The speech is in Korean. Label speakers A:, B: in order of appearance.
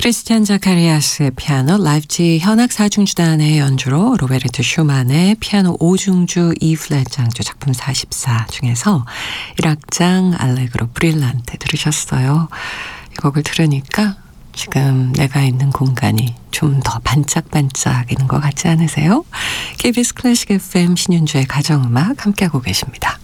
A: 크리스티안 자카리아스의 피아노, 라이프치 현악 사중주단의 연주로 로베르토 슈만의 피아노 5중주 E 플랫 장조 작품 44 중에서 1악장 알레그로 브릴란테 들으셨어요. 이 곡을 들으니까 지금 내가 있는 공간이 좀 더 반짝반짝이는 것 같지 않으세요? KBS 클래식 FM 신윤주의 가정음악 함께하고 계십니다.